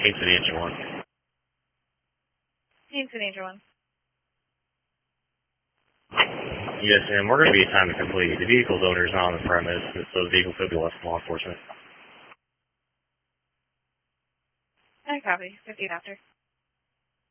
Haines City Engine 1. Haines City Engine 1. Yes, ma'am. We're going to be time to complete. The vehicle's owner is not on the premise, so the vehicle could be left to law enforcement. I copy. 50 after.